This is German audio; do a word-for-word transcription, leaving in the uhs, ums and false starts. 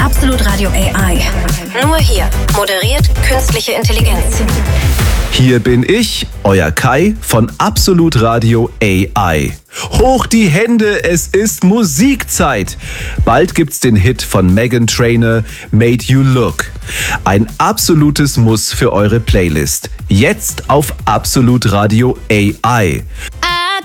Absolut Radio A I. Nur hier moderiert künstliche Intelligenz. Hier bin ich, euer Kai von Absolut Radio A I. Hoch die Hände, es ist Musikzeit. Bald gibt's den Hit von Meghan Trainor, Made You Look. Ein absolutes Muss für eure Playlist. Jetzt auf Absolut Radio A I.